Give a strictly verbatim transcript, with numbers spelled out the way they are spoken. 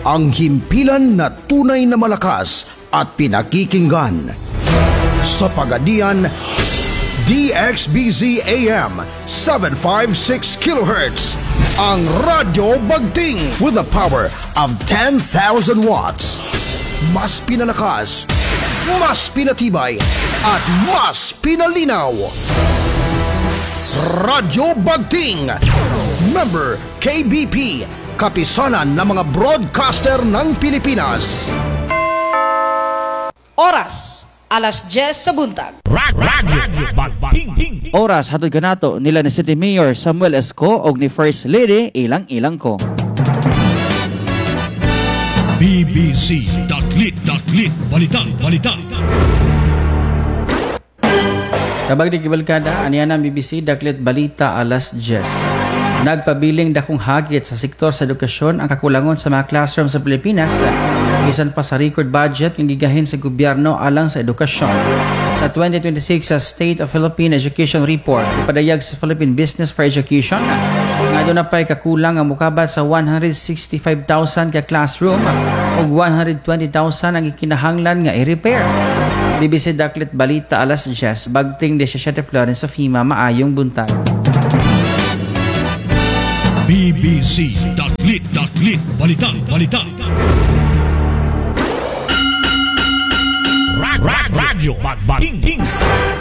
ang himpilan na tunay na malakas at pinakikinggan. Sa Pagadian, D X B Z A M seven fifty-six kilohertz, ang Radyo Bagting with the power of ten thousand watts. Mas pinalakas, mas pinatibay, at mas pinalinaw. Radyo Bagting, member K B P, kapisanan ng mga broadcaster ng Pilipinas. Oras, alas diyes sa buntag. Radyo Bagting. Oras hatod kanato nila ni City Mayor Samuel Esco og ni First Lady Ilang-Ilang ko. B B C Daklit Daklit Balitang Balitang. Kabag di kibalkada, aniyan ang B B C Daklit Balita alas diyes. Nagpabiling dakong hagit sa sektor sa edukasyon ang kakulangon sa mga classroom sa Pilipinas, bisan pa sa record budget ng gigahin sa gobyerno alang sa edukasyon. Sa twenty twenty-six sa State of Philippine Education Report, ipadayag sa Philippine Business for Education, nga doon na pa'y kakulang ang mukabat sa one hundred sixty-five thousand ka classroom o one hundred twenty thousand ang ikinahanglan nga i-repair. B B C Daklit Balita alas diyes, Bagting de Siete Florence of Hima, maayong buntag. B B C Daklit Daklit Balitang Balitang. Radyo Bagting.